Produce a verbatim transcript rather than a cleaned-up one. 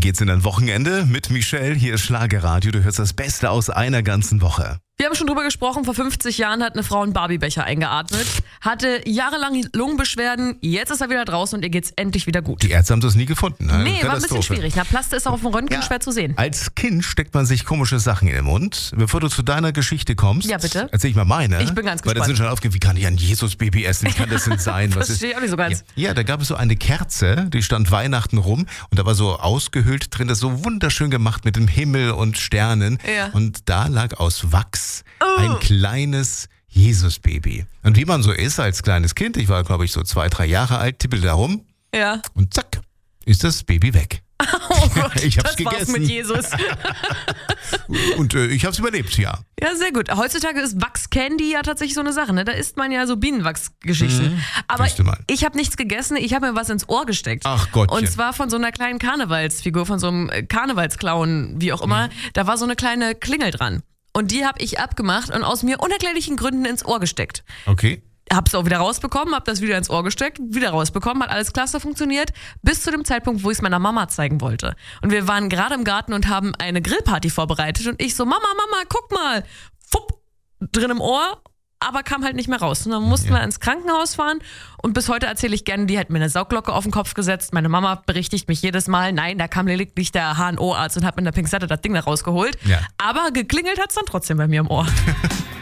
geht's in ein Wochenende mit Michelle. Hier ist Schlagerradio. Du hörst das Beste aus einer ganzen Woche. Wir haben schon drüber gesprochen, vor fünfzig Jahren hat eine Frau einen Barbie-Becher eingeatmet, hatte jahrelang Lungenbeschwerden, jetzt ist er wieder draußen und ihr geht's endlich wieder gut. Die Ärzte haben das nie gefunden. Ne? Nee, war ein bisschen schwierig. Na, Plaste ist auch auf dem Röntgen ja, schwer zu sehen. Als Kind steckt man sich komische Sachen in den Mund. Bevor du zu deiner Geschichte kommst, ja, bitte? erzähl ich mal meine. Ich bin ganz gespannt. Weil da sind schon aufgegeben, wie kann ich ein Jesus-Baby essen? Wie kann das denn sein? Das Was verstehe ich auch nicht so ganz. Ja, ja, da gab es so eine Kerze, die stand Weihnachten rum und da war so ausgehöhlt drin, das so wunderschön gemacht mit dem Himmel und Sternen. Ja. Und da lag aus Wachs oh. ein kleines Jesus-Baby. Und wie man so ist als kleines Kind, ich war glaube ich so zwei, drei Jahre alt, tippelte da rum ja. und zack, ist das Baby weg. Oh Gott, ich hab's das gegessen. war's mit Jesus. Und äh, ich hab's überlebt, ja. Ja, sehr gut. Heutzutage ist Wachscandy ja tatsächlich so eine Sache, ne? Da isst man ja so Bienenwachsgeschichten. Mhm. Aber ich habe nichts gegessen, ich habe mir was ins Ohr gesteckt. Ach Gottchen. Und zwar von so einer kleinen Karnevalsfigur, von so einem Karnevalsclown, wie auch immer. Mhm. Da war so eine kleine Klingel dran. Und die habe ich abgemacht und aus mir unerklärlichen Gründen ins Ohr gesteckt. Okay. Hab's auch wieder rausbekommen, hab das wieder ins Ohr gesteckt, wieder rausbekommen, hat alles klasse funktioniert, bis zu dem Zeitpunkt, wo ich es meiner Mama zeigen wollte. Und wir waren gerade im Garten und haben eine Grillparty vorbereitet und ich so, Mama, Mama, guck mal, fupp, drin im Ohr, aber kam halt nicht mehr raus. Und dann mussten ja. wir ins Krankenhaus fahren und bis heute erzähle ich gerne, die hat mir eine Sauglocke auf den Kopf gesetzt. Meine Mama berichtigt mich jedes Mal, nein, da kam lediglich der H N O-Arzt und hat mit einer Pinzette das Ding da rausgeholt. Ja. Aber geklingelt hat's dann trotzdem bei mir im Ohr.